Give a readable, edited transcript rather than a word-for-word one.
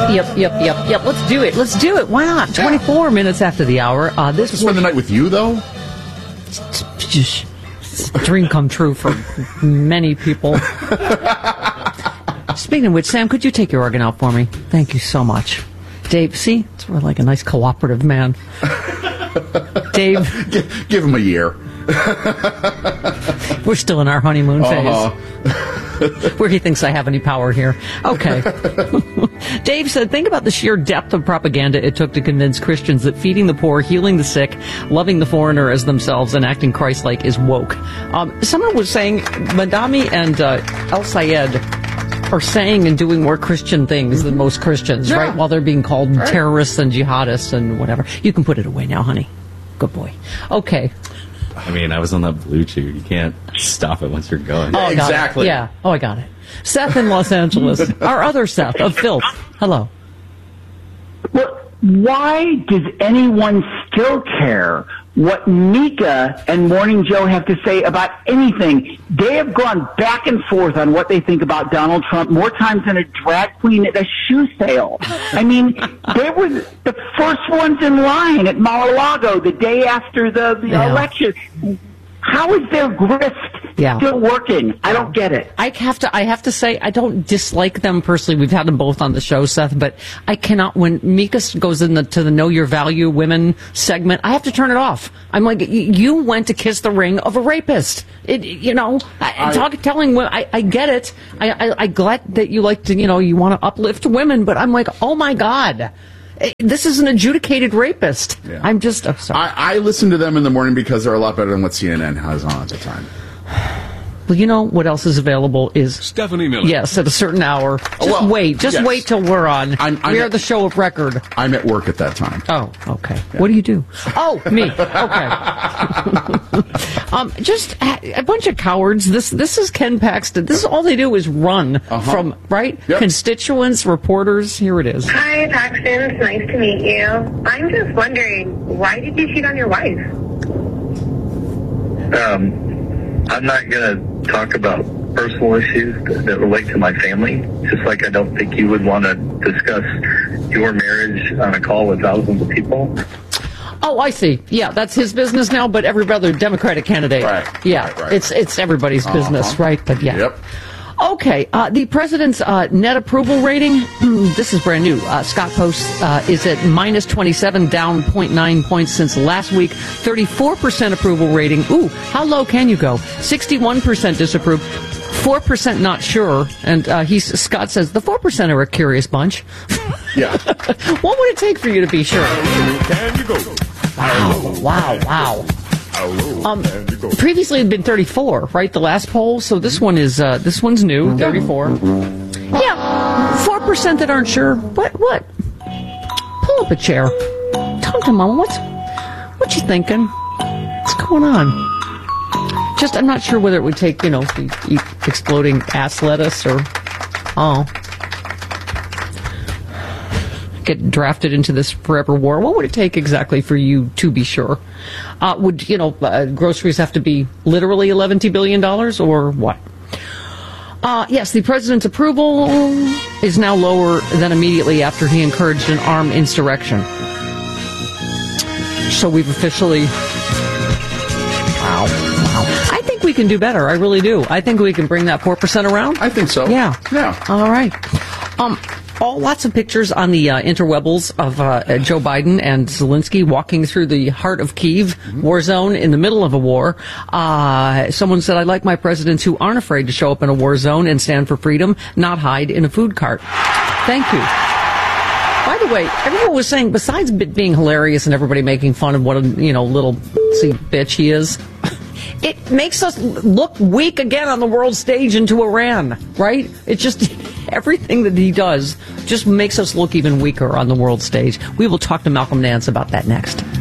Yep. Let's do it. Why not? 24 minutes after the hour. To spend the night with you, though? Just dream come true for many people. Speaking of which, Sam, could you take your organ out for me? Thank you so much. Dave, see? We're like a nice cooperative man. Dave. Give him a year. We're still in our honeymoon phase. Where he thinks I have any power here. Okay. Dave said, think about the sheer depth of propaganda it took to convince Christians that feeding the poor, healing the sick, loving the foreigner as themselves, and acting Christ-like is woke. Someone was saying Madami and El Sayed are saying and doing more Christian things than most Christians, right? While they're being called terrorists and jihadists and whatever. You can put it away now, honey. Good boy. Okay. I mean, I was on that blue chew. You can't stop it once you're going. Oh, exactly. Yeah. Oh, I got it. Seth in Los Angeles. Our other Seth of Filth. Hello. Well, why does anyone still care what Mika and Morning Joe have to say about anything? They have gone back and forth on what they think about Donald Trump more times than a drag queen at a shoe sale. I mean, they were the first ones in line at Mar-a-Lago the day after the election. How is their grift still working? I don't get it. I have to say, I don't dislike them personally. We've had them both on the show, Seth, but I cannot, when Mika goes into the Know Your Value Women segment, I have to turn it off. I'm like, you went to kiss the ring of a rapist. Telling women, I get it. I glad that you like to, you want to uplift women, but I'm like, oh my God. This is an adjudicated rapist. Yeah. I'm just sorry. I listen to them in the morning because they're a lot better than what CNN has on at the time. Well, you know what else is available is Stephanie Miller. Yes, at a certain hour. Wait till we're on. We are the show of record. I'm at work at that time. Oh, okay. Yeah. What do you do? Oh, me. Okay. Just a bunch of cowards. This is Ken Paxton. This is all they do is run from constituents, reporters. Here it is. Hi, Paxton. It's nice to meet you. I'm just wondering, why did you cheat on your wife? I'm not going to talk about personal issues that relate to my family, just like I don't think you would want to discuss your marriage on a call with thousands of people. Oh, I see. Yeah, that's his business now, but every other Democratic candidate. Right. Yeah, right. It's everybody's business, right? But yeah. Yep. Okay, the president's net approval rating, this is brand new. Scott Post is at minus 27, down 0.9 points since last week. 34% approval rating. Ooh, how low can you go? 61% disapprove. 4% not sure. And Scott says the 4% are a curious bunch. Yeah. What would it take for you to be sure? Can you go? Wow. Previously it had been 34, right? The last poll. So this one's new, 34. Yeah, 4% that aren't sure. What? Pull up a chair. Talk to Mama. What you thinking? What's going on? Just, I'm not sure whether it would take, to eat exploding ass lettuce or, get drafted into this forever war. What would it take exactly for you to be sure? Would groceries have to be literally $11 billion or what? Yes, the president's approval is now lower than immediately after he encouraged an armed insurrection. So we've officially... Wow. I think we can do better. I really do. I think we can bring that 4% around. I think so. Yeah. All right. Lots of pictures on the interwebbles of Joe Biden and Zelensky walking through the heart of Kyiv, war zone, in the middle of a war. Someone said, I like my presidents who aren't afraid to show up in a war zone and stand for freedom, not hide in a food cart. Thank you. By the way, everyone was saying, besides being hilarious and everybody making fun of what a little bitch he is, it makes us look weak again on the world stage into Iran, right? It's just... Everything that he does just makes us look even weaker on the world stage. We will talk to Malcolm Nance about that next.